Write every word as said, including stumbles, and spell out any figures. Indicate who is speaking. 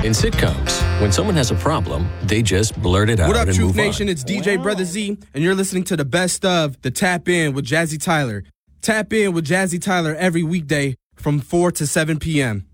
Speaker 1: In sitcoms, when someone has a problem, they just blurt it out.
Speaker 2: What up,
Speaker 1: and
Speaker 2: Truth
Speaker 1: move
Speaker 2: Nation?
Speaker 1: on.
Speaker 2: It's D J Brother Z, and you're listening to the best of the Tap In with Jazzy Tyler. Tap in with Jazzy Tyler every weekday from four to seven p.m.